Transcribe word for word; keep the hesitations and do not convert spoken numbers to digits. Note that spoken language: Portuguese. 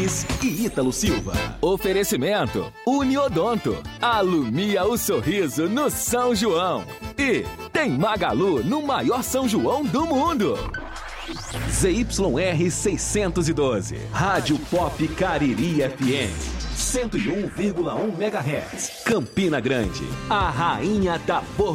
e Ítalo Silva. Oferecimento Uniodonto. Alumia o sorriso no São João. E tem Magalu no maior São João do mundo. Z Y R seiscentos e doze. Rádio Pop Cariri F M. cento e um vírgula um megahertz. Campina Grande. A rainha da